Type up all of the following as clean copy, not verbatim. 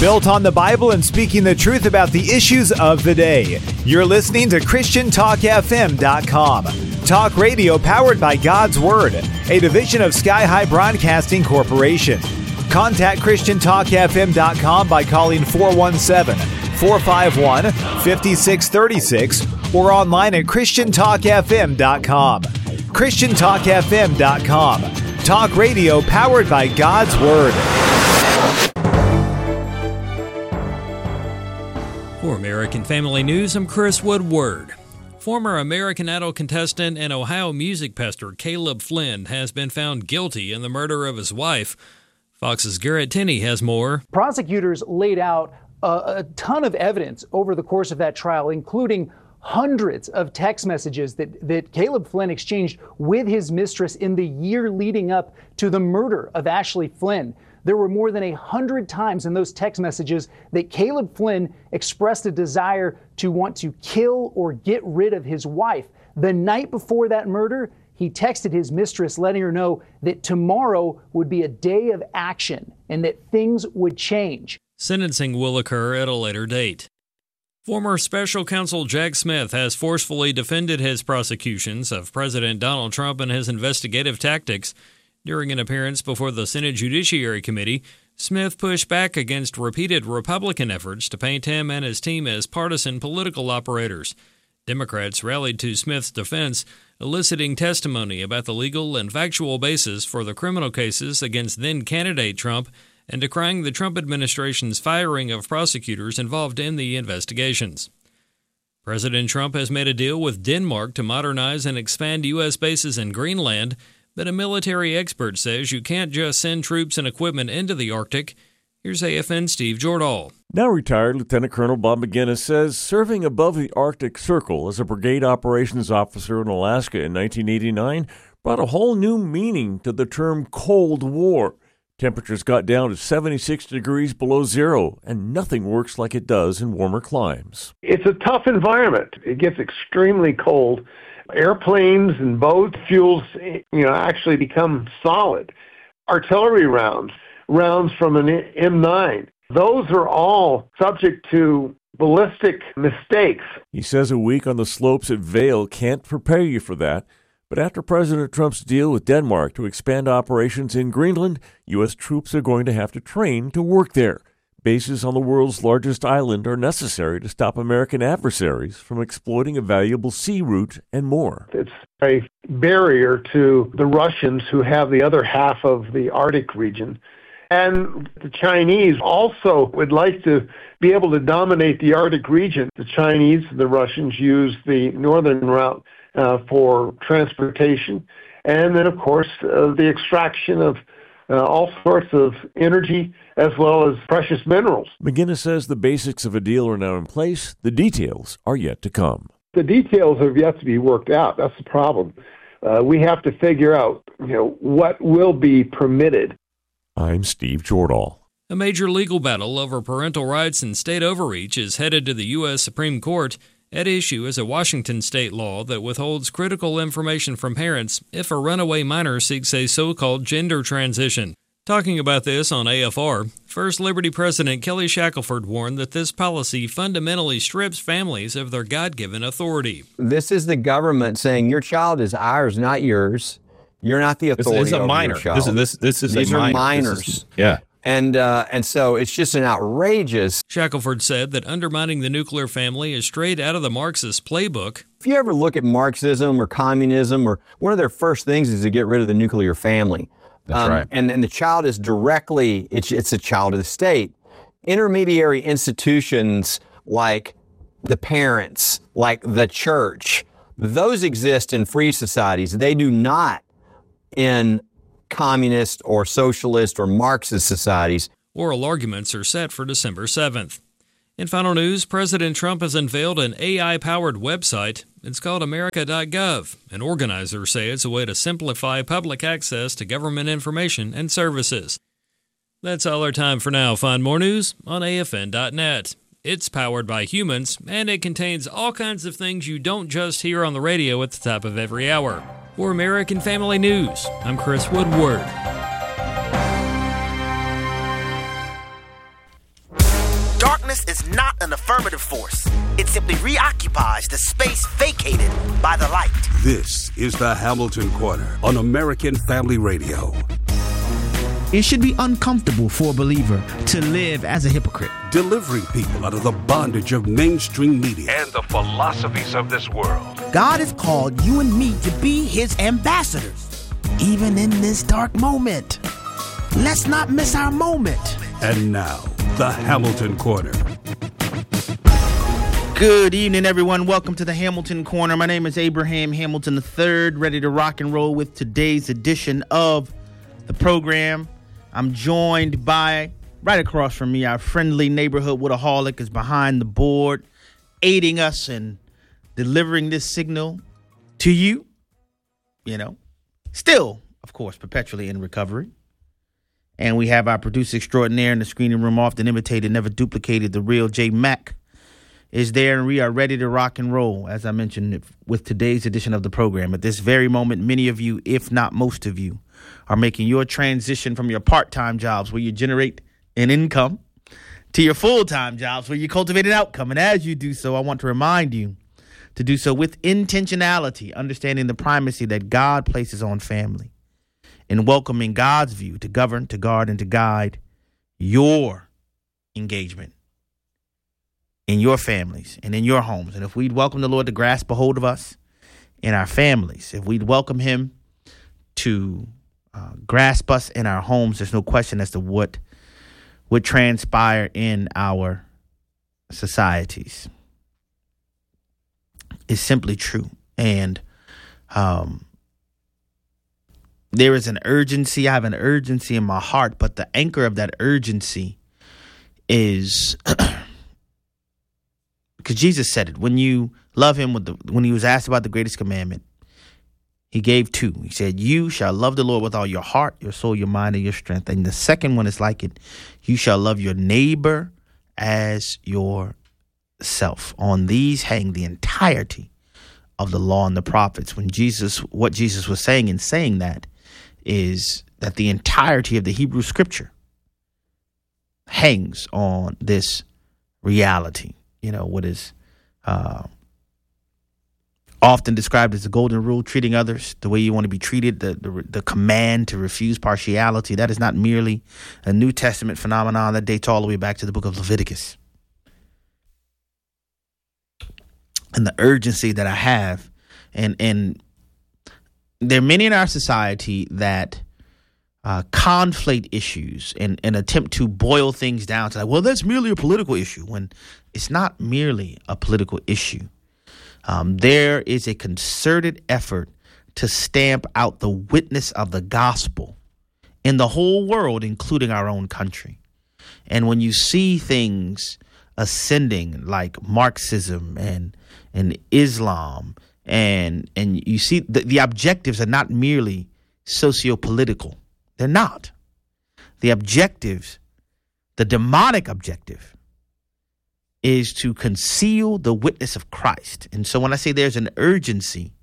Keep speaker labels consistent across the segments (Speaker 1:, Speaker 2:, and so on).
Speaker 1: built on the Bible and speaking the truth about the issues of the day. You're listening to ChristianTalkFM.com. Talk radio powered by God's Word, a division of Sky High Broadcasting Corporation. Contact ChristianTalkFM.com by calling 417-451-5636 or online at ChristianTalkFM.com. ChristianTalkFM.com. Talk radio powered by God's Word.
Speaker 2: For American Family News, I'm Chris Woodward. Former American Idol contestant and Ohio music pastor Caleb Flynn has been found guilty in the murder of his wife. Fox's Garrett Tenney has more.
Speaker 3: Prosecutors laid out a ton of evidence over the course of that trial, including hundreds of text messages that Caleb Flynn exchanged with his mistress in the year leading up to the murder of Ashley Flynn. There were more than 100 times in those text messages that Caleb Flynn expressed a desire to want to kill or get rid of his wife. The night before that murder, he texted his mistress letting her know that tomorrow would be a day of action and that things would change.
Speaker 2: Sentencing will occur at a later date. Former Special Counsel Jack Smith has forcefully defended his prosecutions of President Donald Trump and his investigative tactics. During an appearance before the Senate Judiciary Committee, Smith pushed back against repeated Republican efforts to paint him and his team as partisan political operators. Democrats rallied to Smith's defense, eliciting testimony about the legal and factual basis for the criminal cases against then-candidate Trump and decrying the Trump administration's firing of prosecutors involved in the investigations. President Trump has made a deal with Denmark to modernize and expand U.S. bases in Greenland, but a military expert says you can't just send troops and equipment into the Arctic. Here's AFN Steve Jordahl.
Speaker 4: Now retired Lieutenant Colonel Bob McGinnis says serving above the Arctic Circle as a brigade operations officer in Alaska in 1989 brought a whole new meaning to the term Cold War. Temperatures got down to 76 degrees below zero, and nothing works like it does in warmer climes.
Speaker 5: It's a tough environment. It gets extremely cold. Airplanes and boat fuels, actually become solid. Artillery rounds from an M9, those are all subject to ballistic mistakes.
Speaker 4: He says a week on the slopes at Vail can't prepare you for that. But after President Trump's deal with Denmark to expand operations in Greenland, U.S. troops are going to have to train to work there. Bases on the world's largest island are necessary to stop American adversaries from exploiting a valuable sea route and more.
Speaker 5: It's a barrier to the Russians who have the other half of the Arctic region. And the Chinese also would like to be able to dominate the Arctic region. The Chinese, the Russians use the northern route for transportation. And then, of course, the extraction of all sorts of energy as well as precious minerals.
Speaker 4: McGinnis says the basics of a deal are now in place. The details are yet to come.
Speaker 5: The details have yet to be worked out. That's the problem. We have to figure out, what will be permitted.
Speaker 4: I'm Steve Jordahl.
Speaker 2: A major legal battle over parental rights and state overreach is headed to the U.S. Supreme Court. At issue is a Washington state law that withholds critical information from parents if a runaway minor seeks a so-called gender transition. Talking about this on AFR, First Liberty President Kelly Shackelford warned that this policy fundamentally strips families of their God-given authority.
Speaker 6: This is the government saying your child is ours, not yours. You're not the authority
Speaker 7: This is a minor.
Speaker 6: Over your child.
Speaker 7: This is
Speaker 6: These
Speaker 7: a minor.
Speaker 6: are minors.
Speaker 7: Yeah.
Speaker 6: And so it's just an outrageous.
Speaker 2: Shackelford said that undermining the nuclear family is straight out of the Marxist playbook.
Speaker 6: If you ever look at Marxism or communism, or one of their first things is to get rid of the nuclear family.
Speaker 7: That's right.
Speaker 6: And the child is directly, it's a child of the state. Intermediary institutions like the parents, like the church, those exist in free societies. They do not in communist or socialist or Marxist societies.
Speaker 2: Oral arguments are set for December 7th. In final news, President Trump has unveiled an AI-powered website. It's called America.gov, and organizers say it's a way to simplify public access to government information and services. That's all our time for now. Find more news on AFN.net. It's powered by humans, and it contains all kinds of things you don't just hear on the radio at the top of every hour. For American Family News, I'm Chris Woodward.
Speaker 7: Darkness is not an affirmative force. It simply reoccupies the space vacated by the light.
Speaker 8: This is the Hamilton Corner on American Family Radio.
Speaker 9: It should be uncomfortable for a believer to live as a hypocrite.
Speaker 8: Delivering people out of the bondage of mainstream media and the philosophies of this world.
Speaker 9: God has called you and me to be his ambassadors, even in this dark moment. Let's not miss our moment.
Speaker 8: And now, the Hamilton Corner.
Speaker 9: Good evening, everyone. Welcome to the Hamilton Corner. My name is Abraham Hamilton III, ready to rock and roll with today's edition of the program. I'm joined by, right across from me, our friendly neighborhood Woodaholic is behind the board, aiding us in delivering this signal to you. You know, still, of course, perpetually in recovery. And we have our producer extraordinaire in the screening room, often imitated, never duplicated, the real J Mac is there, and we are ready to rock and roll, as I mentioned, with today's edition of the program. At this very moment, many of you, if not most of you, are making your transition from your part-time jobs where you generate an income to your full-time jobs where you cultivate an outcome. And as you do so, I want to remind you to do so with intentionality, understanding the primacy that God places on family, and welcoming God's view to govern, to guard, and to guide your engagement in your families and in your homes. And if we'd welcome the Lord to grasp a hold of us in our families, if we'd welcome him to grasp us in our homes, there's no question as to what would transpire in our societies. It's simply true. And there is an urgency. I have an urgency in my heart, but the anchor of that urgency is because Jesus said it. When you love him, when he was asked about the greatest commandment, he gave two. He said, you shall love the Lord with all your heart, your soul, your mind, and your strength. And the second one is like it. You shall love your neighbor as yourself. On these hang the entirety of the law and the prophets. What Jesus was saying in saying that is that the entirety of the Hebrew scripture hangs on this reality. You know, what is often described as the golden rule, treating others the way you want to be treated, the command to refuse partiality. That is not merely a New Testament phenomenon that dates all the way back to the book of Leviticus. And the urgency that I have, and there are many in our society that conflate issues and attempt to boil things down to like, well, that's merely a political issue, when it's not merely a political issue. There is a concerted effort to stamp out the witness of the gospel in the whole world, including our own country. And when you see things ascending like Marxism and Islam, and you see the objectives are not merely socio-political. They're not. The objectives, the demonic objective, is to conceal the witness of Christ. And so when I say there's an urgency,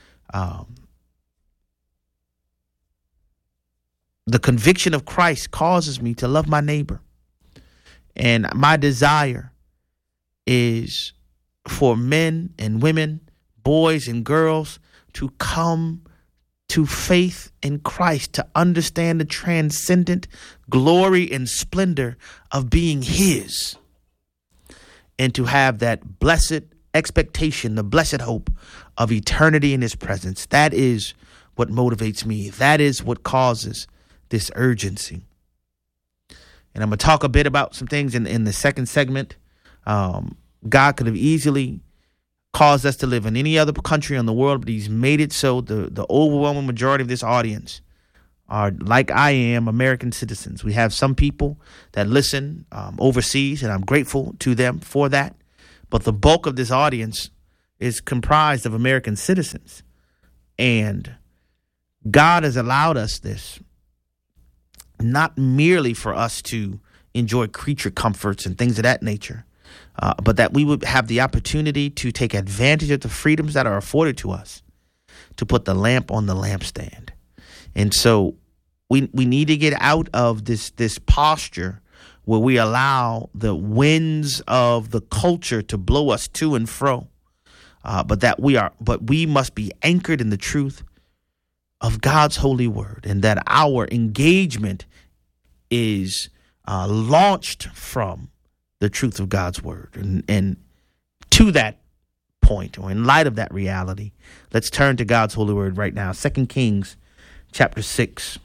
Speaker 9: the conviction of Christ causes me to love my neighbor. And my desire is for men and women, boys and girls, to come to faith in Christ, to understand the transcendent glory and splendor of being his, and to have that blessed expectation, the blessed hope of eternity in his presence. That is what motivates me. That is what causes this urgency. And I'm going to talk a bit about some things in the second segment. God could have easily caused us to live in any other country in the world, but he's made it so the overwhelming majority of this audience are, like I am, American citizens. We have some people that listen overseas, and I'm grateful to them for that. But the bulk of this audience is comprised of American citizens. And God has allowed us this, not merely for us to enjoy creature comforts and things of that nature, but that we would have the opportunity to take advantage of the freedoms that are afforded to us, to put the lamp on the lampstand. And so we need to get out of this posture where we allow the winds of the culture to blow us to and fro, but we must be anchored in the truth of God's holy word, and that our engagement is launched from the truth of God's word. And to that point, or in light of that reality, let's turn to God's holy word right now. 2 Kings chapter 6.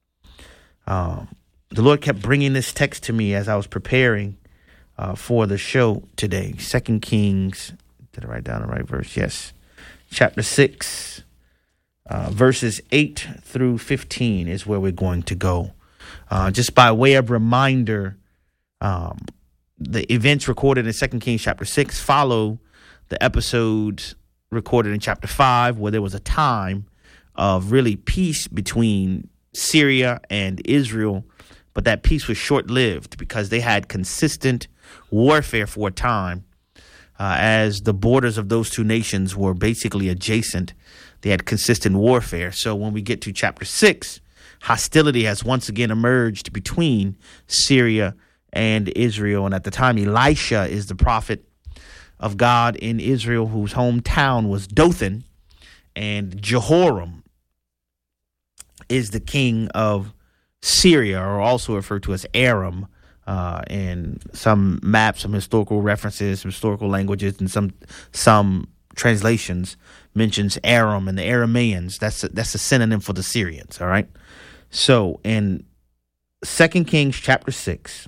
Speaker 9: The Lord kept bringing this text to me as I was preparing for the show today. 2 Kings, did I write down the right verse? Yes. Chapter 6, verses 8 through 15 is where we're going to go. Just by way of reminder, the events recorded in 2 Kings chapter 6 follow the episodes recorded in chapter 5, where there was a time of really peace between Syria and Israel. But that peace was short-lived because they had consistent warfare for a time, as the borders of those two nations were basically adjacent. They had consistent warfare. So when we get to chapter 6, hostility has once again emerged between Syria and Israel. And at the time, Elisha is the prophet of God in Israel, whose hometown was Dothan, and Jehoram is the king of Syria, or also referred to as Aram, in some maps, some historical references, some historical languages, and some translations mentions Aram and the Arameans. That's a synonym for the Syrians. All right. So in 2 Kings chapter 6,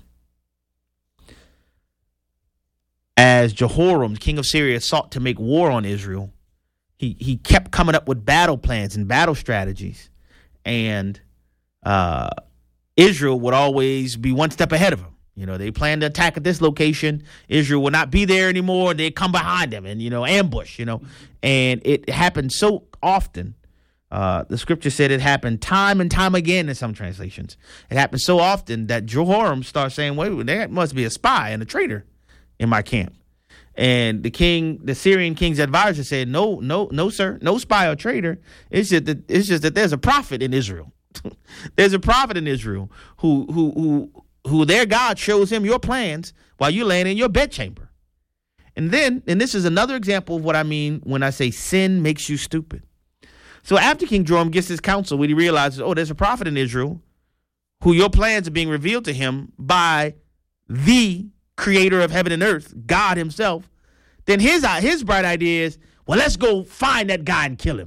Speaker 9: as Jehoram, king of Syria, sought to make war on Israel, he kept coming up with battle plans and battle strategies, and Israel would always be one step ahead of him. You know, they planned to attack at this location. Israel would not be there anymore. They'd come behind them and, ambush, and it happened so often. The scripture said it happened time and time again in some translations. It happened so often that Jehoram started saying, wait, there must be a spy and a traitor in my camp. And the Syrian king's advisor said, no, sir, no spy or traitor. It's just that there's a prophet in Israel. There's a prophet in Israel who their God shows him your plans while you're laying in your bedchamber. And this is another example of what I mean when I say sin makes you stupid. So after King Joram gets his counsel, when he realizes, there's a prophet in Israel who your plans are being revealed to him by the creator of heaven and earth, God himself, then his bright idea is, well, let's go find that guy and kill him.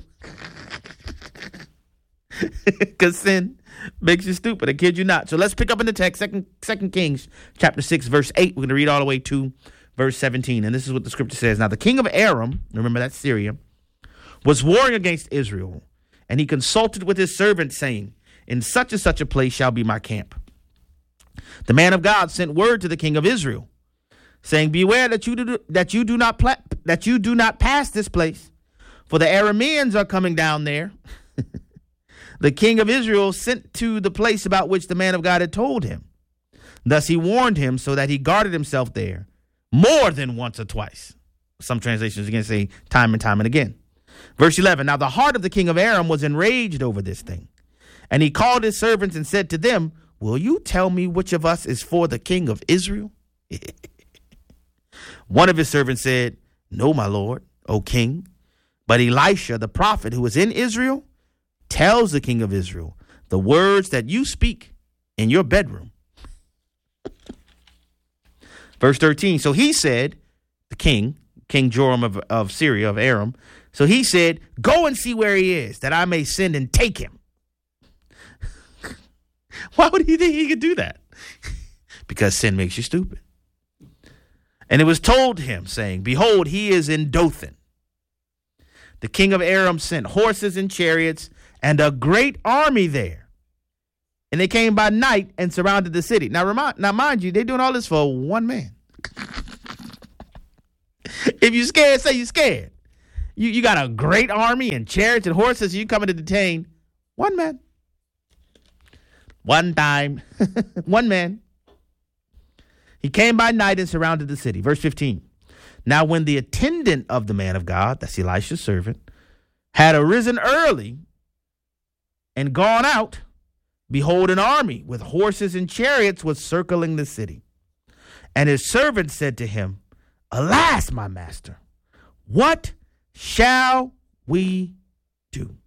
Speaker 9: Because sin makes you stupid. I kid you not. So let's pick up in the text, 2 Kings chapter 6, verse 8. We're going to read all the way to verse 17. And this is what the scripture says. Now the king of Aram, remember that's Syria, was warring against Israel. And he consulted with his servants, saying, in such and such a place shall be my camp. The man of God sent word to the king of Israel, saying, beware that you do not pass this place, for the Arameans are coming down there. The king of Israel sent to the place about which the man of God had told him. Thus he warned him, so that he guarded himself there more than once or twice. Some translations again say time and time and again. Verse 11, now the heart of the king of Aram was enraged over this thing. And he called his servants and said to them, will you tell me which of us is for the king of Israel? One of his servants said, no, my lord, O king. But Elisha, the prophet who was in Israel, tells the king of Israel the words that you speak in your bedroom. Verse 13. So he said, the King Joram of Syria, of Aram. So he said, go and see where he is, that I may send and take him. Why would he think he could do that? Because sin makes you stupid. And it was told him, saying, behold, he is in Dothan. The king of Aram sent horses and chariots and a great army there. And they came by night and surrounded the city. Now mind you, they're doing all this for one man. If you're scared, say you're scared. You got a great army and chariots and horses. You coming to detain one man. One time. One man. He came by night and surrounded the city. Verse 15. Now when the attendant of the man of God, that's Elisha's servant, had arisen early and gone out, behold, an army with horses and chariots was circling the city. And his servant said to him, Alas, my master, what shall we do?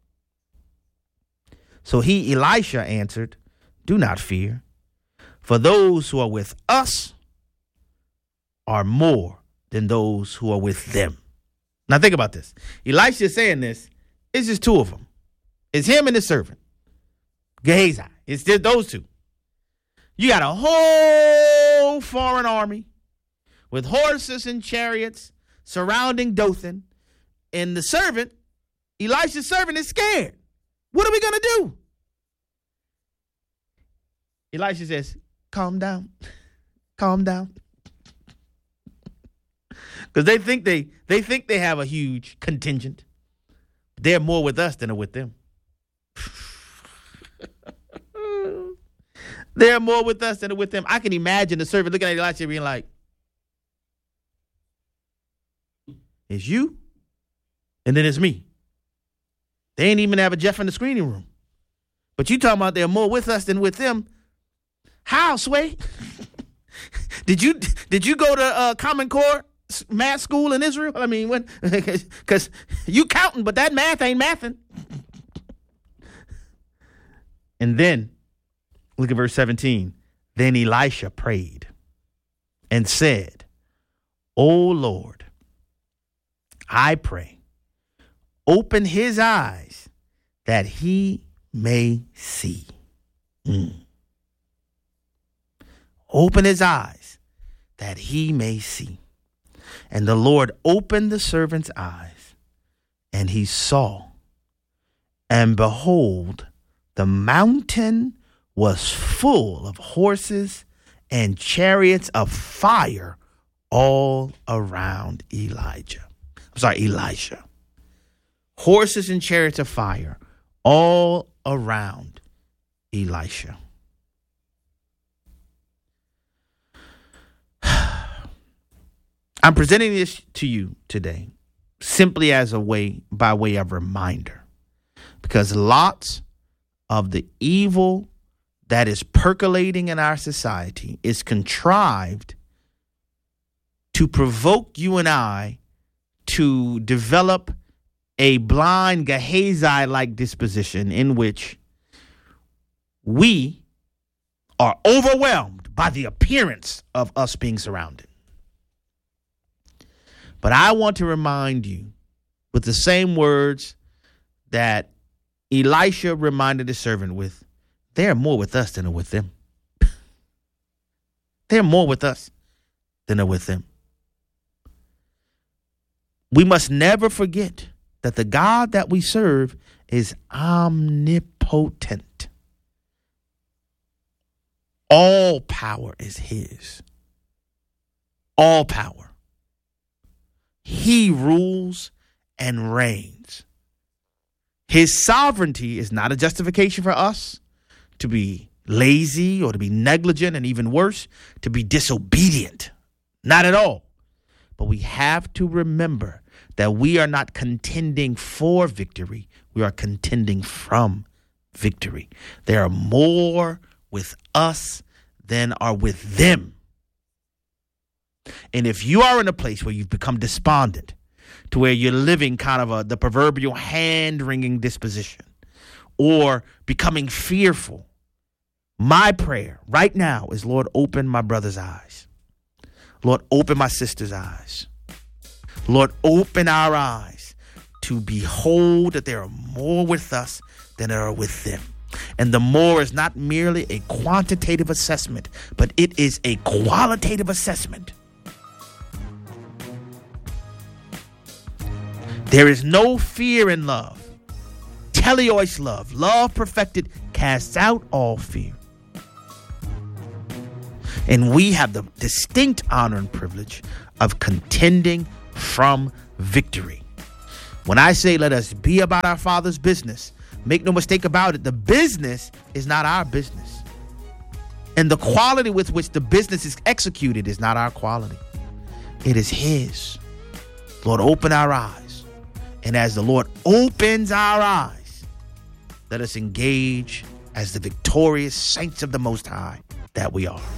Speaker 9: So he, Elisha, answered, Do not fear, for those who are with us are more than those who are with them. Now think about this. Elisha is saying this. It's just two of them. It's him and his servant, Gehazi. It's just those two. You got a whole foreign army with horses and chariots surrounding Dothan. And the servant, Elisha's servant, is scared. What are we going to do? Elisha says, calm down. Calm down. Because they think they have a huge contingent. They're more with us than are with them. They're more with us than are with them. I can imagine the servant looking at Elisha being like, it's you, and then it's me. They ain't even have a Jeff in the screening room. But you talking about they're more with us than with them. How, Sway? Did you go to Common Core math school in Israel? I mean, when? Because you counting, but that math ain't mathing. And then, look at verse 17. Then Elisha prayed and said, O Lord, I pray, open his eyes that he may see. Open his eyes that he may see. And the Lord opened the servant's eyes, and he saw, and behold, the mountain was full of horses and chariots of fire all around Elisha. Horses and chariots of fire all around Elisha. I'm presenting this to you today simply as by way of reminder, because lots of the evil that is percolating in our society is contrived to provoke you and I to develop a blind Gehazi-like disposition in which we are overwhelmed by the appearance of us being surrounded. But I want to remind you with the same words that Elisha reminded his servant with, they are more with us than are with them. They're more with us than are with them. We must never forget that the God that we serve is omnipotent. All power is his. All power. He rules and reigns. His sovereignty is not a justification for us to be lazy or to be negligent, and even worse, to be disobedient. Not at all. But we have to remember that we are not contending for victory. We are contending from victory. There are more with us than are with them. And if you are in a place where you've become despondent, to where you're living kind of the proverbial hand-wringing disposition, or becoming fearful, my prayer right now is, Lord, open my brother's eyes. Lord, open my sister's eyes. Lord, open our eyes to behold that there are more with us than there are with them. And the more is not merely a quantitative assessment, but it is a qualitative assessment. There is no fear in love. Teleos love. Love perfected casts out all fear. And we have the distinct honor and privilege of contending from victory. When I say let us be about our Father's business, make no mistake about it, the business is not our business. And the quality with which the business is executed is not our quality. It is his. Lord, open our eyes. And as the Lord opens our eyes, let us engage as the victorious saints of the Most High that we are.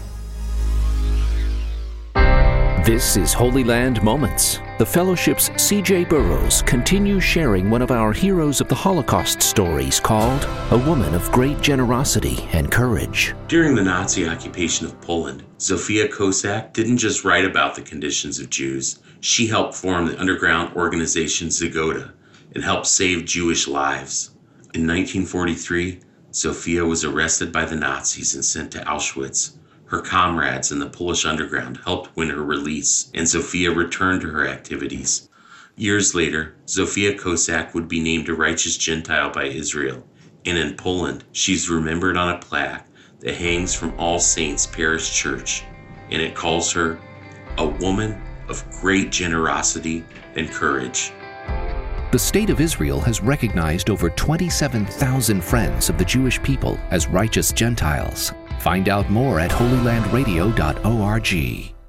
Speaker 10: This is Holy Land Moments. The Fellowship's C.J. Burrows continues sharing one of our Heroes of the Holocaust stories called A Woman of Great Generosity and Courage.
Speaker 11: During the Nazi occupation of Poland, Zofia Kosak didn't just write about the conditions of Jews. She helped form the underground organization Zagoda and helped save Jewish lives. In 1943, Zofia was arrested by the Nazis and sent to Auschwitz. Her comrades in the Polish underground helped win her release, and Zofia returned to her activities. Years later, Zofia Kosak would be named a righteous Gentile by Israel, and in Poland, she's remembered on a plaque that hangs from All Saints Parish Church, and it calls her a woman of great generosity and courage.
Speaker 10: The State of Israel has recognized over 27,000 friends of the Jewish people as righteous Gentiles. Find out more at holylandradio.org.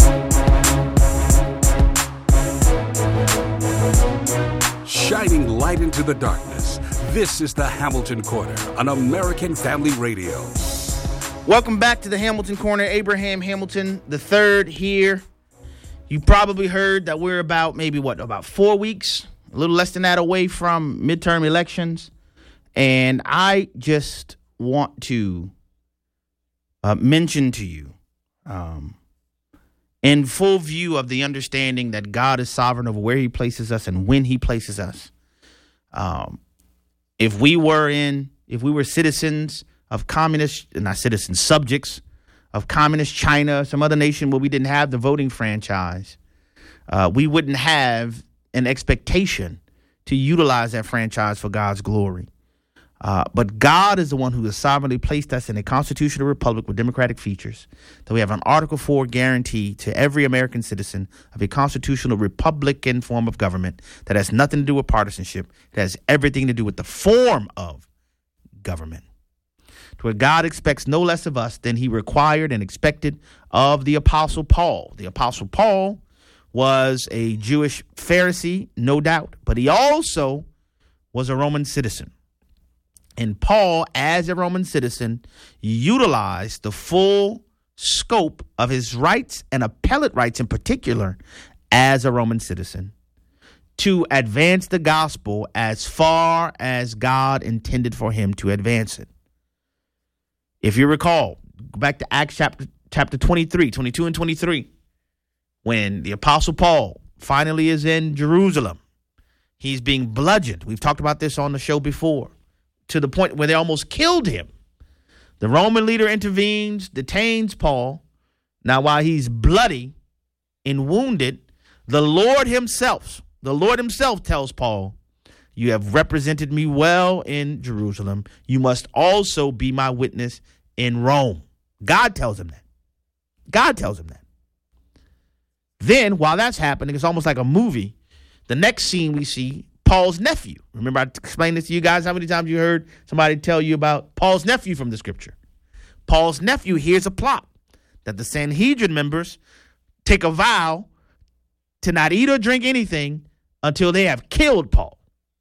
Speaker 8: Shining light into the darkness. This is the Hamilton Corner on American Family Radio.
Speaker 9: Welcome back to the Hamilton Corner. Abraham Hamilton III here. You probably heard that we're about 4 weeks, a little less than that, away from midterm elections. And I just want to mention to you, in full view of the understanding that God is sovereign over where he places us and when he places us. If we were citizens of subjects of communist China, some other nation where we didn't have the voting franchise, we wouldn't have an expectation to utilize that franchise for God's glory. But God is the one who has sovereignly placed us in a constitutional republic with democratic features, that we have an Article 4 guarantee to every American citizen of a constitutional Republican form of government that has nothing to do with partisanship. It has everything to do with the form of government, to where God expects no less of us than he required and expected of the Apostle Paul. The Apostle Paul was a Jewish Pharisee, no doubt, but he also was a Roman citizen. And Paul, as a Roman citizen, utilized the full scope of his rights and appellate rights in particular as a Roman citizen to advance the gospel as far as God intended for him to advance it. If you recall, go back to Acts chapter 23, 22 and 23, when the Apostle Paul finally is in Jerusalem. He's being bludgeoned. We've talked about this on the show before, to the point where they almost killed him. The Roman leader intervenes, detains Paul. Now, while he's bloody and wounded, the Lord himself tells Paul, "You have represented me well in Jerusalem. You must also be my witness in Rome." God tells him that. Then, while that's happening, it's almost like a movie. The next scene we see, Paul's nephew. Remember, I explained this to you guys. How many times you heard somebody tell you about Paul's nephew from the scripture? Paul's nephew hears a plot that the Sanhedrin members take a vow to not eat or drink anything until they have killed Paul.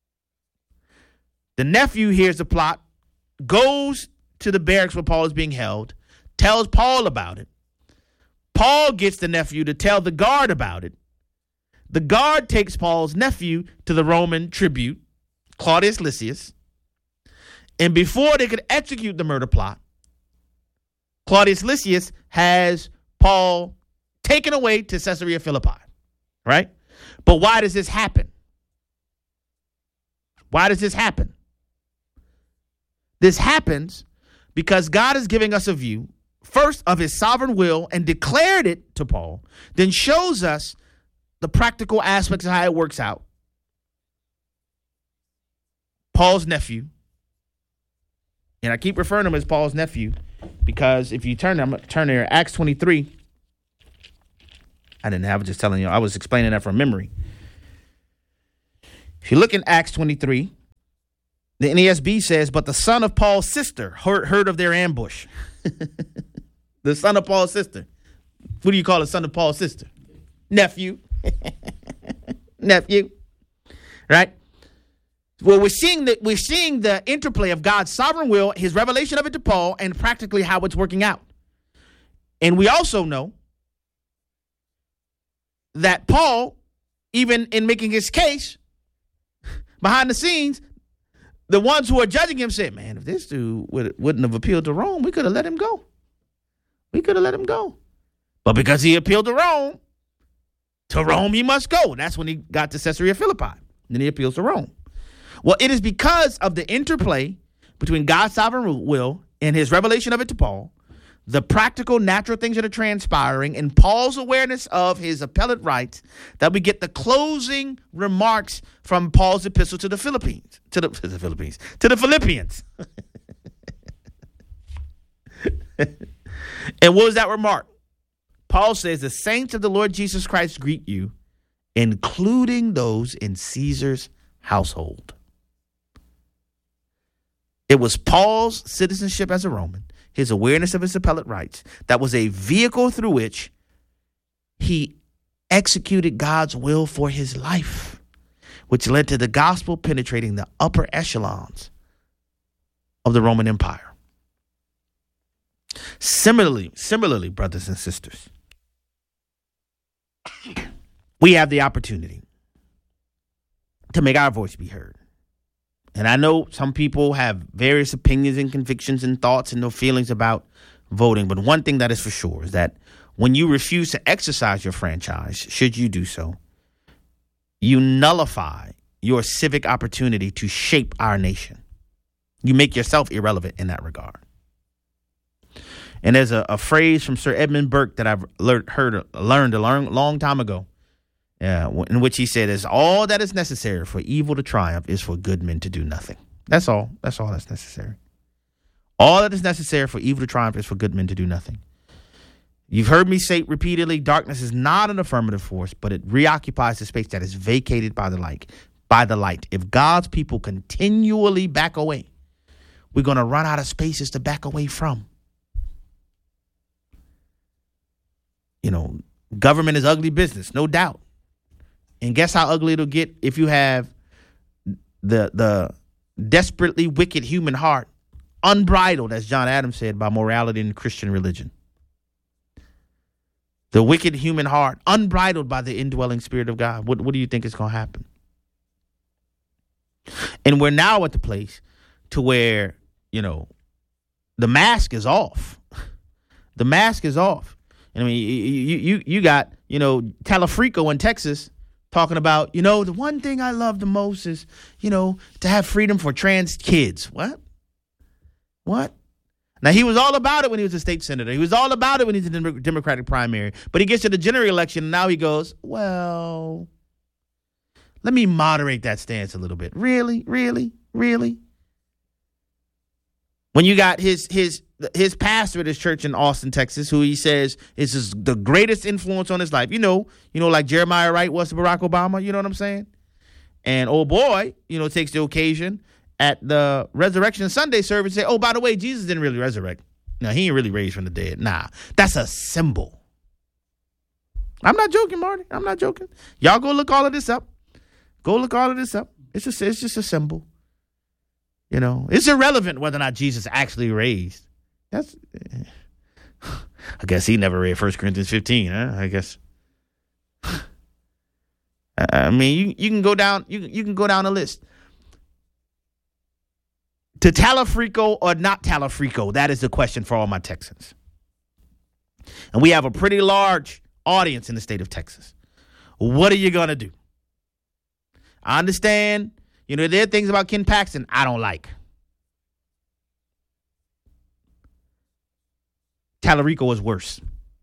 Speaker 9: The nephew hears the plot, goes to the barracks where Paul is being held, tells Paul about it. Paul gets the nephew to tell the guard about it. The guard takes Paul's nephew to the Roman tribune, Claudius Lysias. And before they could execute the murder plot, Claudius Lysias has Paul taken away to Caesarea Philippi, right? But why does this happen? This happens because God is giving us a view, first, of his sovereign will and declared it to Paul, then shows us the practical aspects of how it works out. Paul's nephew, and I keep referring to him as Paul's nephew because if you turn there, Acts 23. I was just telling you, I was explaining that from memory. If you look in Acts 23, the NASB says, "But the son of Paul's sister heard of their ambush." The son of Paul's sister. What do you call a son of Paul's sister? Nephew. Nephew. Right? Well, we're seeing the interplay of God's sovereign will, his revelation of it to Paul, and practically how it's working out. And we also know that Paul, even in making his case, behind the scenes, the ones who are judging him said, man, if this dude wouldn't have appealed to Rome, we could have let him go. But because he appealed to Rome he must go. That's when he got to Caesarea Philippi. Then he appeals to Rome. Well, it is because of the interplay between God's sovereign will and his revelation of it to Paul, the practical, natural things that are transpiring, and Paul's awareness of his appellate rights, that we get the closing remarks from Paul's epistle to the Philippians. And what was that remark? Paul says, the saints of the Lord Jesus Christ greet you, including those in Caesar's household. It was Paul's citizenship as a Roman, his awareness of his appellate rights, that was a vehicle through which he executed God's will for his life, which led to the gospel penetrating the upper echelons of the Roman Empire. Similarly, brothers and sisters, we have the opportunity to make our voice be heard. And I know some people have various opinions and convictions and thoughts and no feelings about voting. But one thing that is for sure is that when you refuse to exercise your franchise, should you do so, you nullify your civic opportunity to shape our nation. You make yourself irrelevant in that regard. And there's a phrase from Sir Edmund Burke that I've learned a long time ago, in which he said, "Is all that is necessary for evil to triumph is for good men to do nothing." That's all. That's all that's necessary. All that is necessary for evil to triumph is for good men to do nothing. You've heard me say repeatedly, darkness is not an affirmative force, but it reoccupies the space that is vacated by the light. If God's people continually back away, we're going to run out of spaces to back away from. You know, government is ugly business, no doubt. And guess how ugly it'll get if you have the desperately wicked human heart, unbridled, as John Adams said, by morality and Christian religion. The wicked human heart, unbridled by the indwelling Spirit of God. What do you think is going to happen? And we're now at the place to where, you know, the mask is off. The mask is off. I mean, you got, you know, Talafrico in Texas talking about, you know, the one thing I love the most is, you know, to have freedom for trans kids. What? Now, he was all about it when he was a state senator. He was all about it when he was in the Democratic primary. But he gets to the general election, and now he goes, well, let me moderate that stance a little bit. Really? When you got his pastor at his church in Austin, Texas, who he says is the greatest influence on his life. You know, like Jeremiah Wright was to Barack Obama. You know what I'm saying? And oh boy, you know, takes the occasion at the Resurrection Sunday service and say, oh, by the way, Jesus didn't really resurrect. No, he ain't really raised from the dead. Nah, that's a symbol. I'm not joking, Marty. I'm not joking. Y'all go look all of this up. It's just a symbol. You know, it's irrelevant whether or not Jesus actually raised. I guess he never read 1 Corinthians 15, huh? I guess. I mean, you can go down. You can go down the list. To Talafrico or not Talafrico, that is the question for all my Texans. And we have a pretty large audience in the state of Texas. What are you going to do? I understand, you know, there are things about Ken Paxton I don't like. Talarico is worse.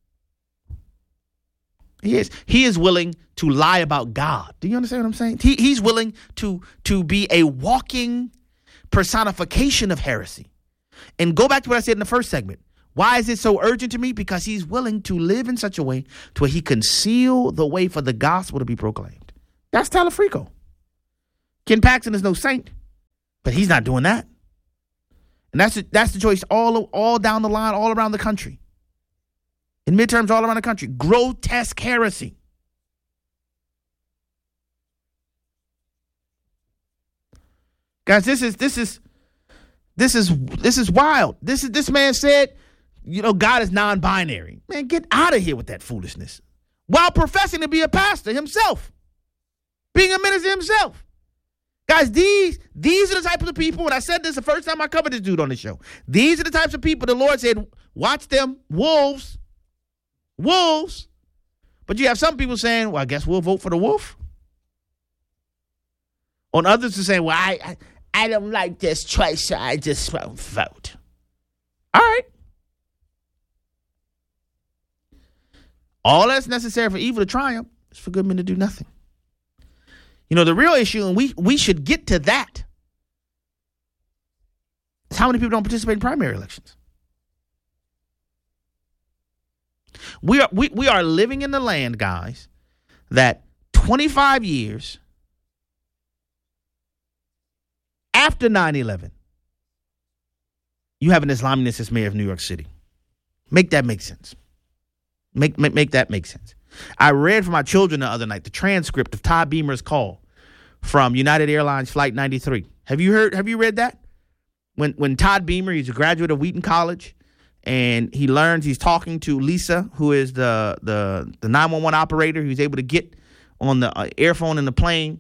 Speaker 9: He is willing to lie about God. Do you understand what I'm saying? He's willing to be a walking personification of heresy. And go back to what I said in the first segment. Why is it so urgent to me? Because he's willing to live in such a way to where he conceal the way for the gospel to be proclaimed. That's Talafrico. Ken Paxton is no saint, but he's not doing that. And that's the choice all down the line, all around the country. In midterms, all around the country. Grotesque heresy. Guys, this is wild. This man said, God is non-binary. Man, get out of here with that foolishness. While professing to be a pastor himself, being a minister himself. Guys, these are the types of people, and I said this the first time I covered this dude on the show. These are the types of people the Lord said, watch them, wolves. But you have some people saying, well, I guess we'll vote for the wolf. On others are saying, well, I don't like this choice, so I just won't vote. All right. All that's necessary for evil to triumph is for good men to do nothing. The real issue, and we should get to that, is how many people don't participate in primary elections. We are living in the land, guys, that 25 years after 9/11, you have an Islamist as mayor of New York City. Make that make sense. Make that make sense. I read for my children the other night the transcript of Todd Beamer's call from United Airlines Flight 93. Have you read that? When Todd Beamer, he's a graduate of Wheaton College, and he learns, he's talking to Lisa, who is the 911 operator. He was able to get on the airphone in the plane.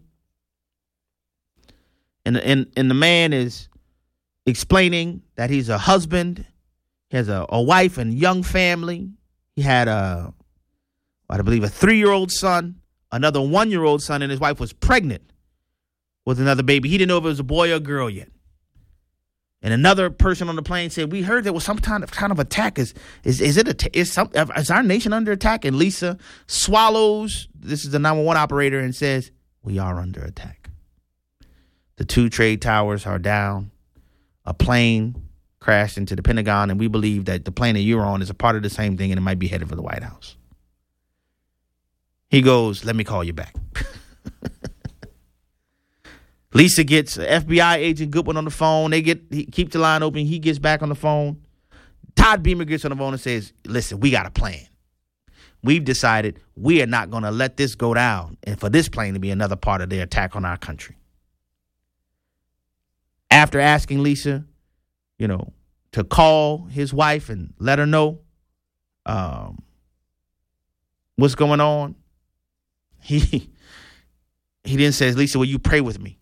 Speaker 9: And the man is explaining that he's a husband, he has a wife and young family. He had I believe a 3-year-old son, another 1-year-old son, and his wife was pregnant with another baby. He didn't know if it was a boy or a girl yet. And another person on the plane said, "We heard there was some kind of attack. Is our nation under attack?" And Lisa swallows. This is the 911 operator and says, "We are under attack. The 2 trade towers are down. A plane crashed into the Pentagon, and we believe that the plane that you're on is a part of the same thing, and it might be headed for the White House." He goes, "Let me call you back." Lisa gets FBI agent Goodwin on the phone. He keeps the line open. He gets back on the phone. Todd Beamer gets on the phone and says, "Listen, we got a plan. We've decided we are not going to let this go down and for this plane to be another part of their attack on our country." After asking Lisa, to call his wife and let her know what's going on, he then says, "Lisa, will you pray with me?"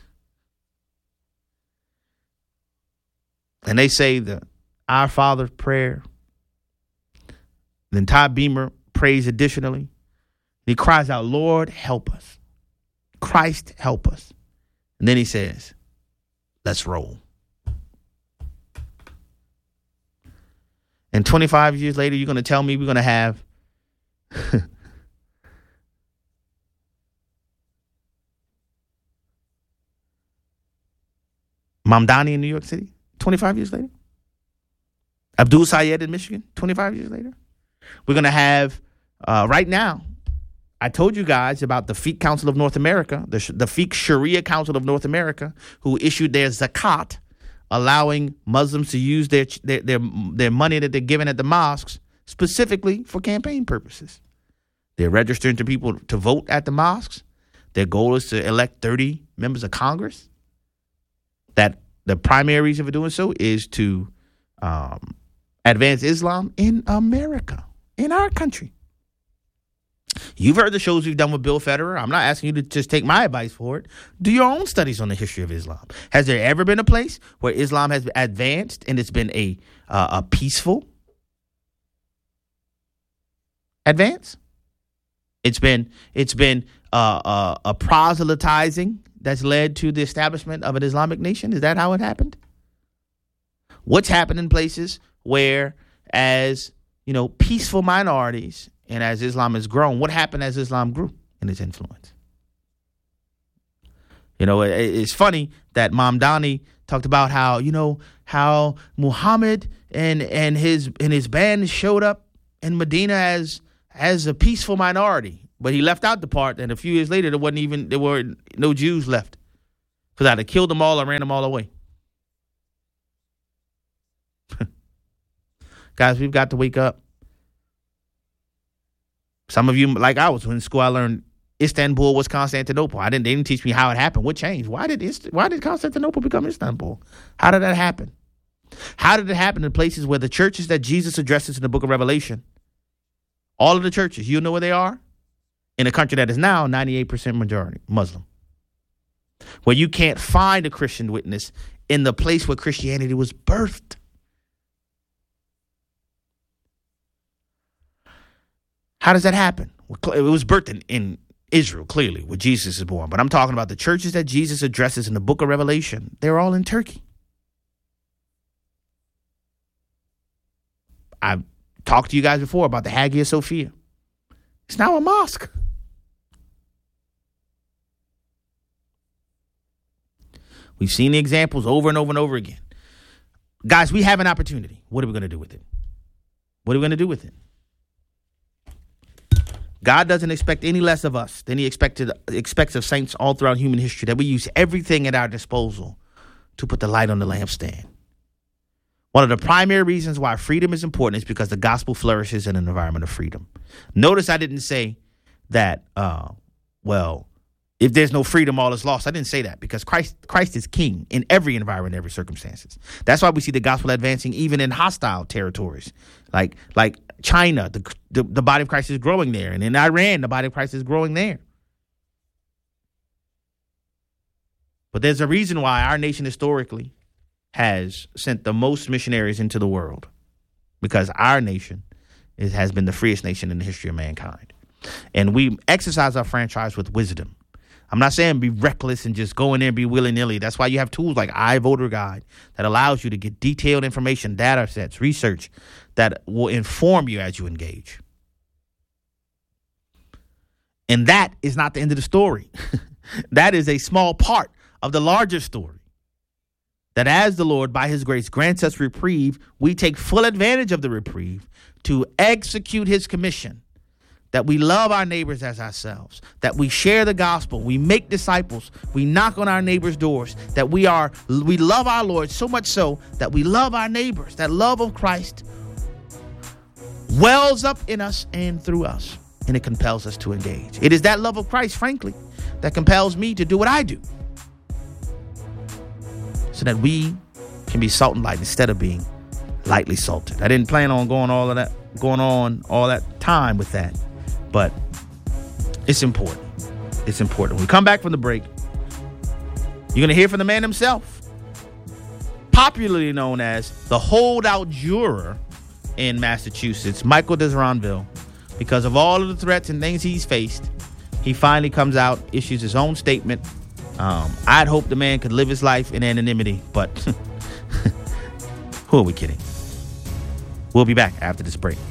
Speaker 9: And they say the Our Father prayer. Then Todd Beamer prays additionally. He cries out, "Lord, help us. Christ, help us." And then he says, "Let's roll." And 25 years later, you're going to tell me we're going to have Mamdani in New York City 25 years later? Abdul Sayed in Michigan 25 years later? We're going to have, right now, I told you guys about the Fiqh Council of North America, the Fiqh Sharia Council of North America, who issued their zakat, allowing Muslims to use their money that they're given at the mosques specifically for campaign purposes. They're registering to people to vote at the mosques. Their goal is to elect 30 members of Congress. That the primary reason for doing so is to advance Islam in America, in our country. You've heard the shows we've done with Bill Federer. I'm not asking you to just take my advice for it. Do your own studies on the history of Islam. Has there ever been a place where Islam has advanced and it's been a peaceful advance? It's been a proselytizing that's led to the establishment of an Islamic nation. Is that how it happened? What's happened in places where, as peaceful minorities, and as Islam has grown, what happened as Islam grew in its influence? It's funny that Mamdani talked about how Muhammad and his band showed up in Medina as a peaceful minority, but he left out the part that a few years later there were no Jews left, because I'd have killed them all or ran them all away. Guys, we've got to wake up. Some of you, like I was in school, I learned Istanbul was Constantinople. They didn't teach me how it happened. What changed? Why did Constantinople become Istanbul? How did that happen? How did it happen in places where the churches that Jesus addresses in the book of Revelation, all of the churches, you know where they are? In a country that is now 98% majority Muslim. Where you can't find a Christian witness in the place where Christianity was birthed. How does that happen? It was birthed in Israel, clearly, where Jesus is born. But I'm talking about the churches that Jesus addresses in the book of Revelation. They're all in Turkey. I've talked to you guys before about the Hagia Sophia. It's now a mosque. We've seen the examples over and over and over again. Guys, we have an opportunity. What are we going to do with it? What are we going to do with it? God doesn't expect any less of us than he expects of saints all throughout human history, that we use everything at our disposal to put the light on the lampstand. One of the primary reasons why freedom is important is because the gospel flourishes in an environment of freedom. Notice I didn't say that, if there's no freedom, all is lost. I didn't say that because Christ is king in every environment, every circumstances. That's why we see the gospel advancing even in hostile territories, like China. The body of Christ is growing there, and in Iran, the body of Christ is growing there. But there's a reason why our nation historically has sent the most missionaries into the world, because our nation has been the freest nation in the history of mankind, and we exercise our franchise with wisdom. I'm not saying be reckless and just go in there and be willy-nilly. That's why you have tools like iVoter that allows you to get detailed information, data sets, research that will inform you as you engage. And that is not the end of the story. That is a small part of the larger story. That as the Lord, by his grace, grants us reprieve, we take full advantage of the reprieve to execute his commission. That we love our neighbors as ourselves, that we share the gospel, we make disciples, we knock on our neighbors' doors, that we love our Lord so much so that we love our neighbors. That love of Christ wells up in us and through us, and it compels us to engage. It is that love of Christ, frankly, that compels me to do what I do, so that we can be salt and light instead of being lightly salted. I didn't plan on going all that time with that. But it's important. It's important. When we come back from the break, you're going to hear from the man himself, popularly known as the holdout juror in Massachusetts, Michael Desronville. Because of all of the threats and things he's faced, he finally comes out, issues his own statement. I'd hope the man could live his life in anonymity, but who are we kidding? We'll be back after this break.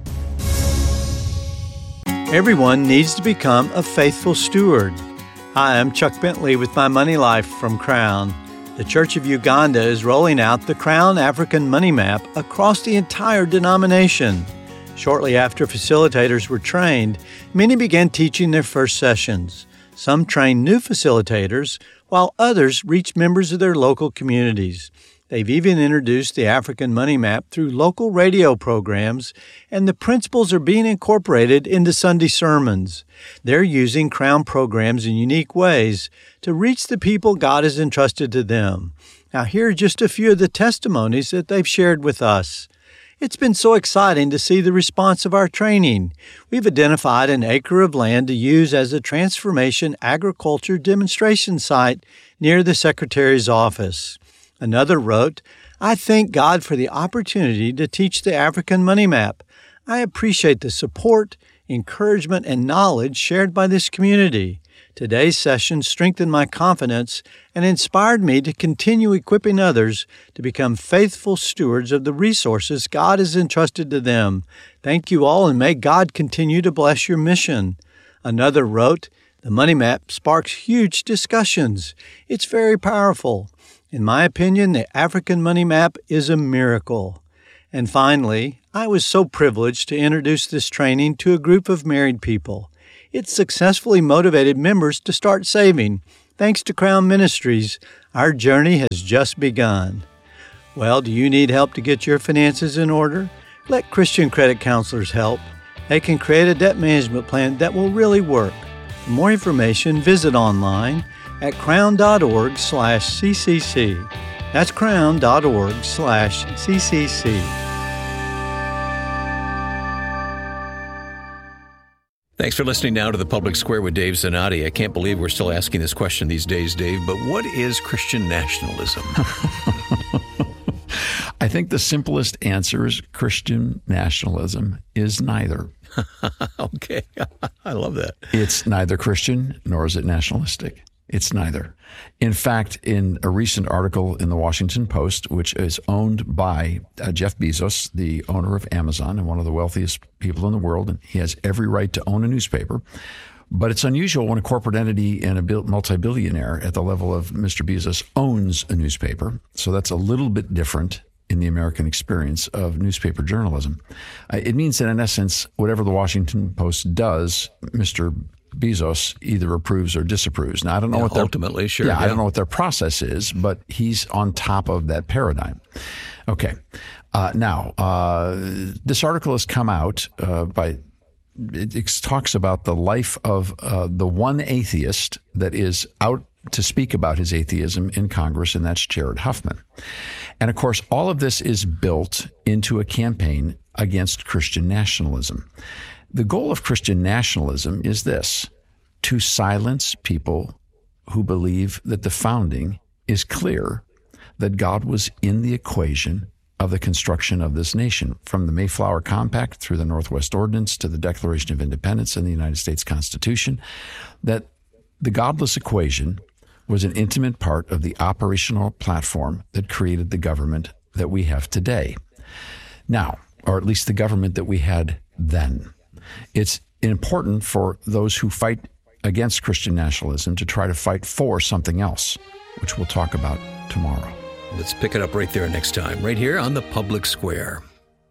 Speaker 12: Everyone needs to become a faithful steward. Hi, I'm Chuck Bentley with My Money Life from Crown. The Church of Uganda is rolling out the Crown African Money Map across the entire denomination. Shortly after facilitators were trained, many began teaching their first sessions. Some trained new facilitators, while others reached members of their local communities. They've even introduced the African Money Map through local radio programs, and the principles are being incorporated into Sunday sermons. They're using Crown programs in unique ways to reach the people God has entrusted to them. Now, here are just a few of the testimonies that they've shared with us. It's been so exciting to see the response of our training. We've identified an acre of land to use as a transformation agriculture demonstration site near the Secretary's office. Another wrote, I thank God for the opportunity to teach the African Money Map. I appreciate the support, encouragement, and knowledge shared by this community. Today's session strengthened my confidence and inspired me to continue equipping others to become faithful stewards of the resources God has entrusted to them. Thank you all, and may God continue to bless your mission. Another wrote, the Money Map sparks huge discussions. It's very powerful. In my opinion, the African Money Map is a miracle. And finally, I was so privileged to introduce this training to a group of married people. It successfully motivated members to start saving. Thanks to Crown Ministries, our journey has just begun. Well, do you need help to get your finances in order? Let Christian credit counselors help. They can create a debt management plan that will really work. For more information, visit online at crown.org/ccc. That's crown.org/ccc.
Speaker 13: Thanks for listening now to The Public Square with Dave Zanotti. I can't believe we're still asking this question these days, Dave, but what is Christian nationalism?
Speaker 14: I think the simplest answer is Christian nationalism is neither.
Speaker 13: Okay, I love that.
Speaker 14: It's neither Christian nor is it nationalistic. It's neither. In fact, in a recent article in the Washington Post, which is owned by Jeff Bezos, the owner of Amazon and one of the wealthiest people in the world, and he has every right to own a newspaper. But it's unusual when a corporate entity and a multi-billionaire at the level of Mr. Bezos owns a newspaper. So that's a little bit different in the American experience of newspaper journalism. It means that, in essence, whatever the Washington Post does, Mr. Bezos either approves or disapproves. Now, I don't know what their,
Speaker 13: ultimately, sure.
Speaker 14: I don't know what their process is, but he's on top of that paradigm. Okay. Now, this article has come out it talks about the life of the one atheist that is out to speak about his atheism in Congress, and that's Jared Huffman. And of course, all of this is built into a campaign against Christian nationalism. The goal of Christian nationalism is this: to silence people who believe that the founding is clear, that God was in the equation of the construction of this nation, from the Mayflower Compact through the Northwest Ordinance to the Declaration of Independence and the United States Constitution, that the godless equation was an intimate part of the operational platform that created the government that we have today. Now, or at least the government that we had then. It's important for those who fight against Christian nationalism to try to fight for something else, which we'll talk about tomorrow.
Speaker 13: Let's pick it up right there next time, right here on The Public Square.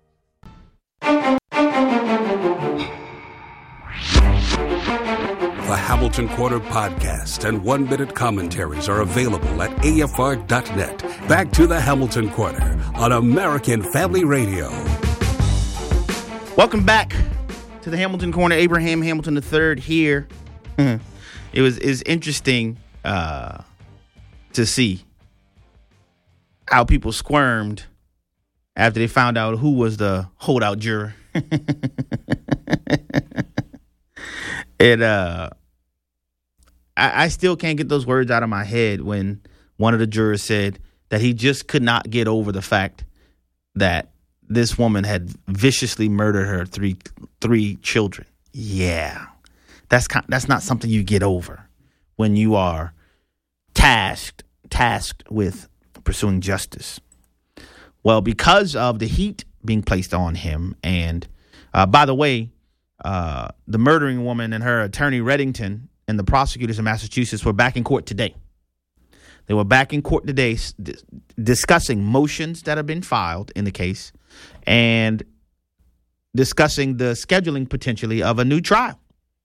Speaker 8: The Hamilton Quarter podcast and one-minute commentaries are available at afr.net. Back to the Hamilton Quarter on American Family Radio.
Speaker 9: Welcome back to the Hamilton Corner. Abraham Hamilton III here. It's interesting to see how people squirmed after they found out who was the holdout juror. I still can't get those words out of my head when one of the jurors said that he just could not get over the fact that this woman had viciously murdered her three children. Yeah, that's not something you get over when you are tasked with pursuing justice. Well, because of the heat being placed on him, and by the way, the murdering woman and her attorney Reddington and the prosecutors in Massachusetts were back in court today. They were back in court today discussing motions that have been filed in the case and discussing the scheduling potentially of a new trial.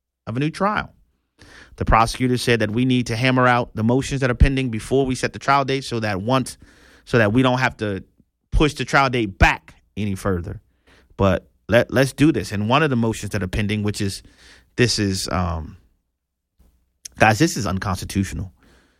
Speaker 9: The prosecutor said that we need to hammer out the motions that are pending before we set the trial date so that we don't have to push the trial date back any further. But let's do this. And one of the motions that are pending, this is unconstitutional.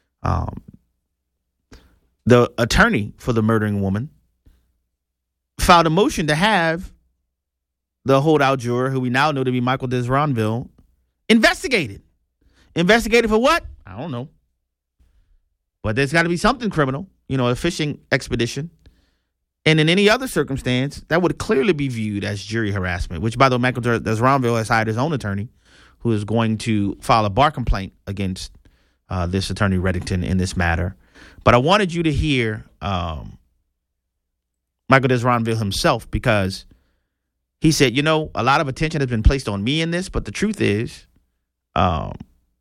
Speaker 9: The attorney for the murdering woman filed a motion to have the holdout juror, who we now know to be Michael Desronville, investigated. Investigated for what? I don't know. But there's got to be something criminal, a fishing expedition. And in any other circumstance, that would clearly be viewed as jury harassment, which, by the way, Michael Desronville has hired his own attorney, who is going to file a bar complaint against this attorney Reddington in this matter. But I wanted you to hear Michael Desronville himself, because he said, a lot of attention has been placed on me in this, but the truth is the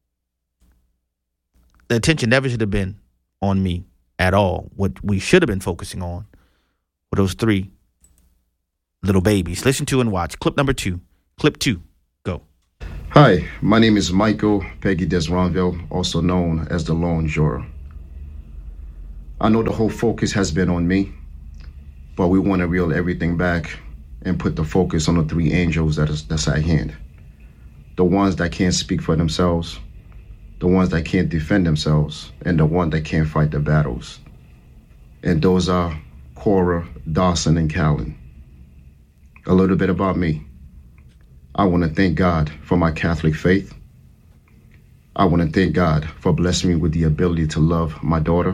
Speaker 9: attention never should have been on me at all. What we should have been focusing on were those three little babies. Listen to and watch. Clip number 2. Clip 2. Go.
Speaker 15: Hi, my name is Michael Peggy Desronville, also known as the Lone Juror. I know the whole focus has been on me, but we want to reel everything back and put the focus on the three angels that's at hand. the ones that can't speak for themselves, the ones that can't defend themselves, and the ones that can't fight the battles. And those are Cora, Dawson, and Callan. A little bit about me. I want to thank God for my Catholic faith. I want to thank God for blessing me with the ability to love my daughter.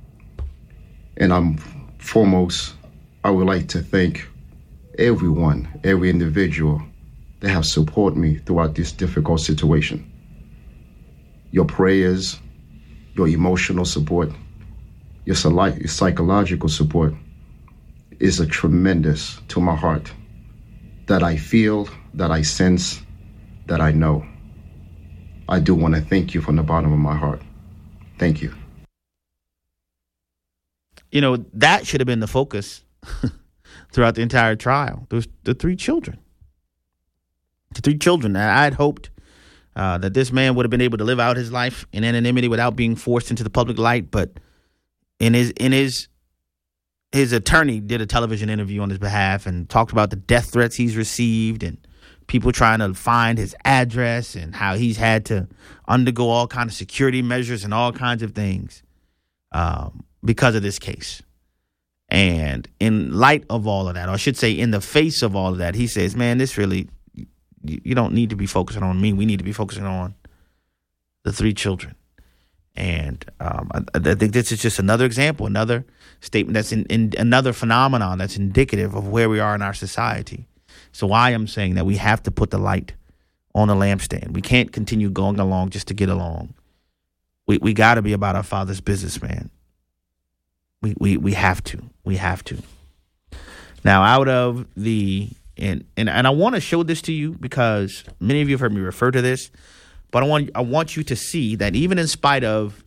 Speaker 15: And foremost, I would like to thank everyone, every individual that have supported me throughout this difficult situation. Your prayers, your emotional support, your psychological support is a tremendous to my heart that I feel, that I sense, that I know. I do want to thank you from the bottom of my heart. Thank you.
Speaker 9: You know, that should have been the focus throughout the entire trial. There was the three children. The three children. I had hoped that this man would have been able to live out his life in anonymity without being forced into the public light. But his attorney did a television interview on his behalf and talked about the death threats he's received and people trying to find his address and how he's had to undergo all kinds of security measures and all kinds of things because of this case. And in light of all of that, or I should say in the face of all of that, he says, man, this really, you don't need to be focusing on me. We need to be focusing on the three children. And I think this is just another example, another statement that's in another phenomenon that's indicative of where we are in our society. So I am saying that we have to put the light on the lampstand. We can't continue going along just to get along. We got to be about our Father's business, man. We have to. We have to. Now, out of the and I want to show this to you because many of you have heard me refer to this, but I want you to see that even in spite of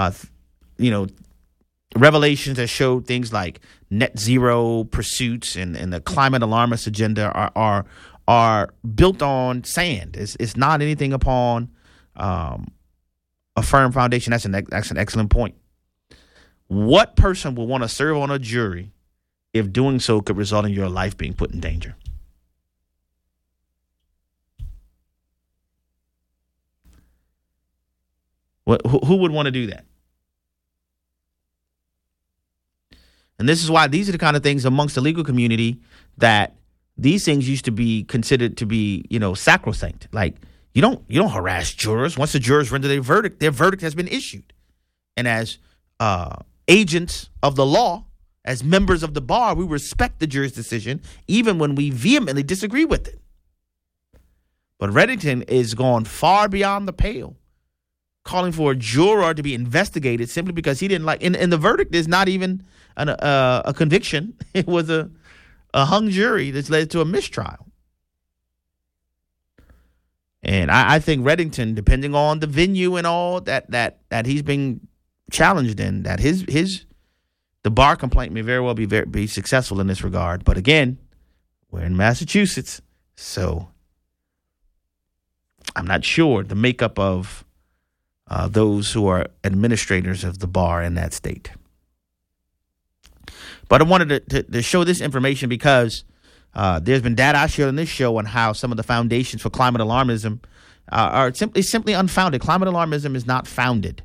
Speaker 9: revelations that show things like net zero pursuits and the climate alarmist agenda are built on sand. It's not anything upon a firm foundation. That's an excellent point. What person would want to serve on a jury if doing so could result in your life being put in danger? Who would want to do that? And this is why these are the kind of things amongst the legal community that these things used to be considered to be, sacrosanct. Like you don't harass jurors. Once the jurors render their verdict has been issued. And as agents of the law, as members of the bar, we respect the jury's decision, even when we vehemently disagree with it. But Reddington is gone far beyond the pale, calling for a juror to be investigated simply because he didn't like. And the verdict is not even a conviction. It was a hung jury that's led to a mistrial. And I think Reddington, depending on the venue and all that he's being challenged in, that the bar complaint may very well be successful in this regard. But again, we're in Massachusetts, so I'm not sure the makeup of those who are administrators of the bar in that state. But I wanted to show this information because there's been data I shared on this show on how some of the foundations for climate alarmism are simply unfounded. Climate alarmism is not founded,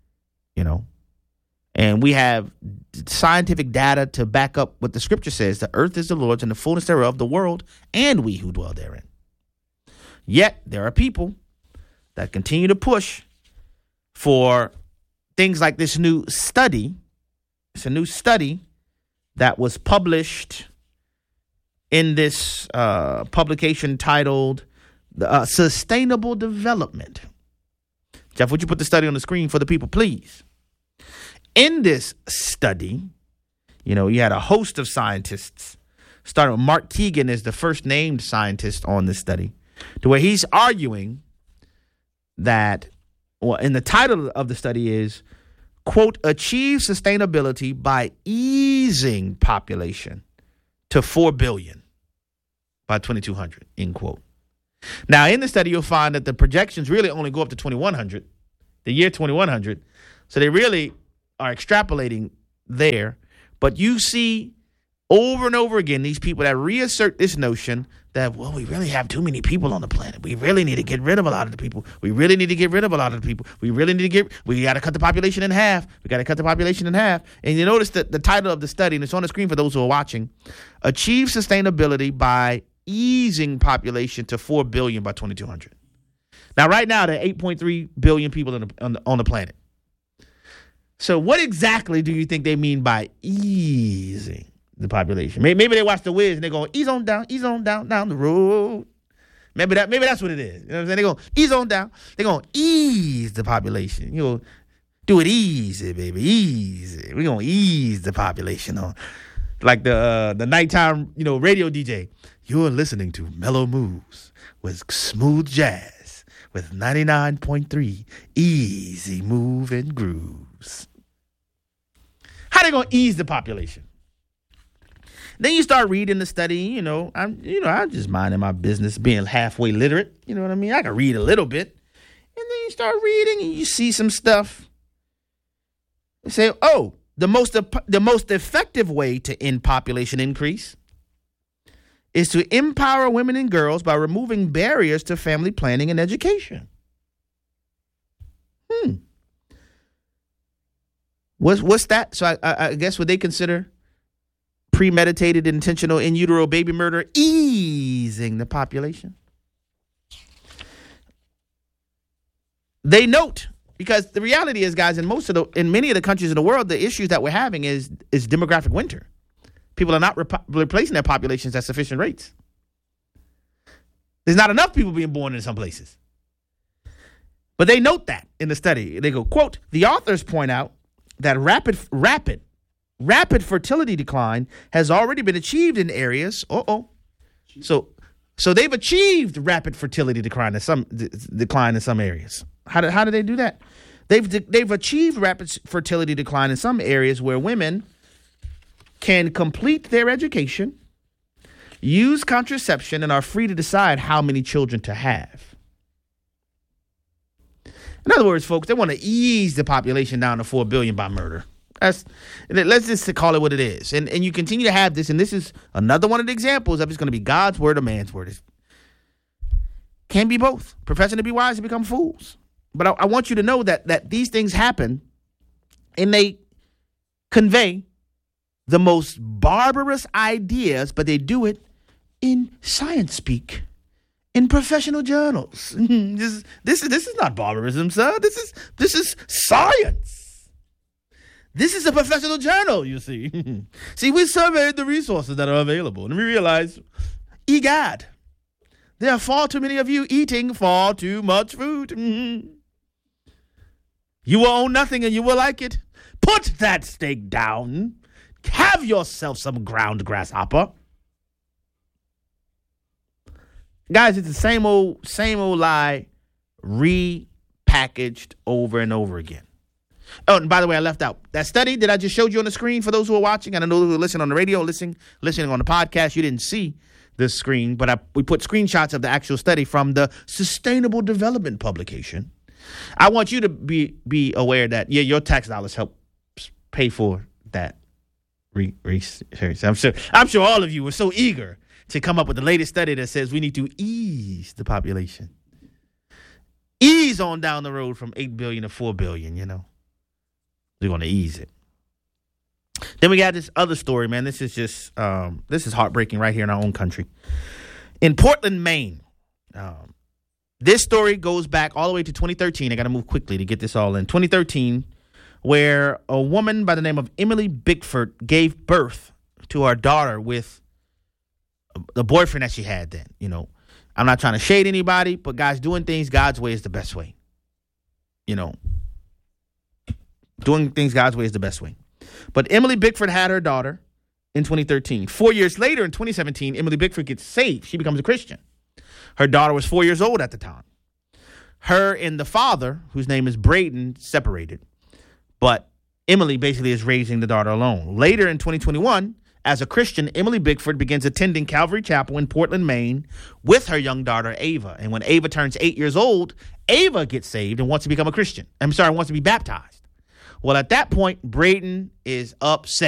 Speaker 9: and we have scientific data to back up what the scripture says: the earth is the Lord's and the fullness thereof, the world and we who dwell therein. Yet there are people that continue to push for things like this new study. It's a new study that was published in this publication titled Sustainable Development. Jeff, would you put the study on the screen for the people, please? In this study, you had a host of scientists, starting with Mark Keegan as the first named scientist on this study, to where he's arguing that, and the title of the study is, quote, achieve sustainability by easing population to 4 billion by 2200, end quote. Now, in the study, you'll find that the projections really only go up to 2100, the year 2100. So they really are extrapolating there. But you see over and over again these people that reassert this notion that, well, we really have too many people on the planet. We really need to get rid of a lot of the people. We got to cut the population in half. And you notice that the title of the study, and it's on the screen for those who are watching, Achieve Sustainability by Easing Population to 4 billion by 2200. Now, right now, there are 8.3 billion people on the planet. So what exactly do you think they mean by easing the population? Maybe they watch The Wiz and they go, ease on down the road. Maybe that's what it is. You know what I'm saying? They go, ease on down. They're going to ease the population. You know, do it easy, baby, easy. We're going to ease the population on. Like the nighttime, radio DJ. You're listening to Mellow Moves with smooth jazz with 99.3 easy moving grooves. How they going to ease the population? Then you start reading the study, I'm just minding my business, being halfway literate. You know what I mean? I can read a little bit. And then you start reading and you see some stuff. They say, the most effective way to end population increase is to empower women and girls by removing barriers to family planning and education. What's that? So I guess what they consider premeditated, intentional in utero baby murder, easing the population. They note, because the reality is, guys, in many of the countries in the world, the issues that we're having is demographic winter. People are not replacing their populations at sufficient rates. There's not enough people being born in some places. But they note that in the study. They go, quote, the authors point out that rapid fertility decline has already been achieved in areas. So they've achieved rapid fertility decline in some areas. How do they do that? They've achieved rapid fertility decline in some areas where women can complete their education, use contraception, and are free to decide how many children to have. In other words, folks, they want to ease the population down to 4 billion by murder. Let's just call it what it is. And you continue to have this, and this is another one of the examples of it's going to be God's word or man's word. It can be both. Professing to be wise and become fools. But I want you to know that these things happen, and they convey the most barbarous ideas, but they do it in science speak. In professional journals. This is not barbarism, sir. This is science. This is a professional journal, you see. See, we surveyed the resources that are available, and we realized, egad, there are far too many of you eating far too much food. You will own nothing and you will like it. Put that steak down. Have yourself some ground grasshopper. Guys, it's the same old lie repackaged over and over again. Oh, and by the way, I left out that study that I just showed you on the screen for those who are watching. And I know those who are listening on the radio, listening on the podcast. You didn't see this screen, but we put screenshots of the actual study from the Sustainable Development publication. I want you to be aware that, your tax dollars help pay for that research. I'm sure all of you were so eager to come up with the latest study that says we need to ease the population. Ease on down the road from 8 billion to 4 billion, We're going to ease it. Then we got this other story, man. This is just, this is heartbreaking right here in our own country. In Portland, Maine, this story goes back all the way to 2013. I got to move quickly to get this all in. 2013, where a woman by the name of Emily Bickford gave birth to our daughter with the boyfriend that she had then. I'm not trying to shade anybody, but guys, doing things God's way is the best way. Doing things God's way is the best way. But Emily Bickford had her daughter in 2013. 4 years later, in 2017, Emily Bickford gets saved. She becomes a Christian. Her daughter was 4 years old at the time. Her and the father, whose name is Braden, separated. But Emily basically is raising the daughter alone. Later in 2021, as a Christian, Emily Bickford begins attending Calvary Chapel in Portland, Maine, with her young daughter, Ava. And when Ava turns 8 years old, Ava gets saved and wants to become a Christian. Wants to be baptized. Well, at that point, Braden is upset.